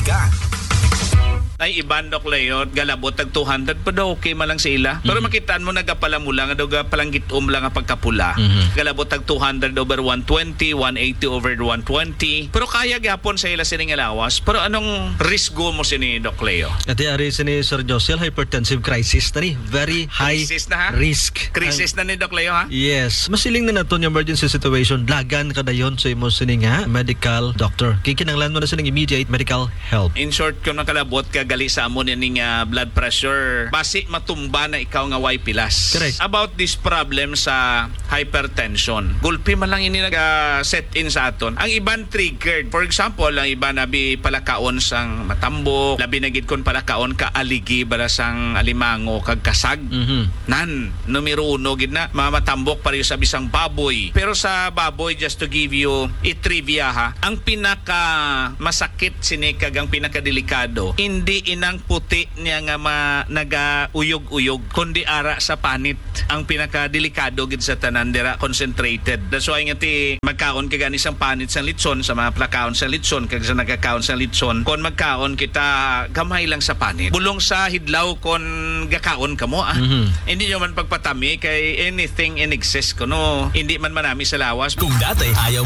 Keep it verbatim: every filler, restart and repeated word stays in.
politika. Ay iban dok layot galabot tag two hundred pa daw okay man lang sila pero mm-hmm. makitaan mo nagapalamula nga daw palangitom lang nga pagkapula mm-hmm. galabot tag two hundred over one twenty one eighty over one twenty pero kaya gyapon sa ila sining alawas pero anong risgo mo sini Doc Leo? Ati ari sini Sir Josel hypertensive crisis na ni very high crisis na, ha? risk Crisis ang, na ni Doc Leo ha? Yes masiling na naton yung emergency situation lagan kadayon sa imo sini nga medical doctor kikinanglan mo na sining immediate medical help. In short kung nakalabot ka gali sa amon ning uh, blood pressure basi matumba na ikaw nga way pilas. Correct. About this problem sa hypertension gulpi man lang ini nag uh, set in sa aton ang iban triggered for example ang iban nabi palakaon sang matambo labi na gid kon palakaon ka aligi bara sang alimango kag kasag mm-hmm. nan numero uno gid na mamatambok pareho sa bisang baboy pero sa baboy just to give you a trivia ha ang pinaka masakit sini kag ang pinaka delikado hindi inang puti niya nga ma, naga-uyog-uyog kundi ara sa panit ang pinaka-delikado gid sa tanan dira concentrated. That's why nga ti magkaon ka gani sang panit sang litson sa mga plakaon sa litson kag sa nagakaon sa litson kon magkaon kita gamay lang sa panit. Bulong sa hidlaw kon gakaon kamo ah. Mm-hmm. Hindi nyo man pagpatami kay anything in excess kuno hindi man manami sa lawas. Kung dati ayaw